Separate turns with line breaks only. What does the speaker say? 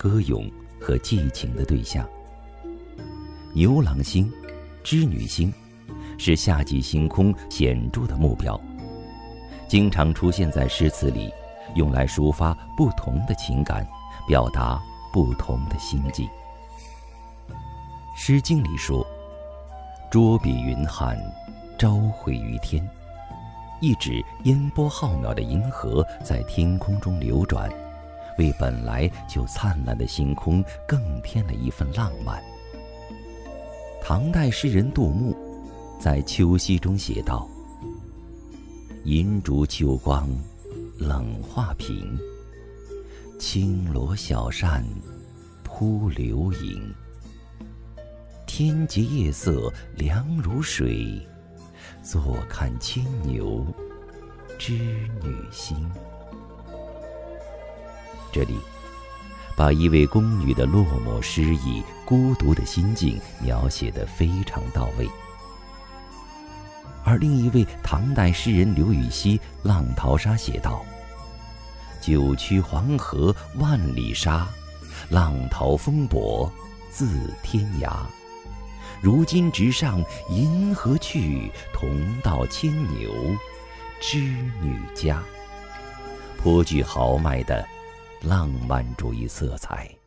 歌咏和寄情的对象。牛郎星、织女星是夏季星空显著的目标，经常出现在诗词里，用来抒发不同的情感，表达不同的心境。《诗经》里说：“捉彼云汉，朝会于天”，意指烟波浩渺的银河在天空中流转，为本来就灿烂的星空更添了一份浪漫。唐代诗人杜牧在《秋夕》中写道：“银烛秋光冷画屏，轻罗小扇扑流萤。天洁夜色凉如水，坐看牵牛织女星。”这里把一位宫女的落寞失意、孤独的心境描写得非常到位。而另一位唐代诗人刘禹锡《浪淘沙》写道：“九曲黄河万里沙，浪淘风簸自天涯。如今直上银河去，同到牵牛织女家。”颇具豪迈的浪漫主义色彩。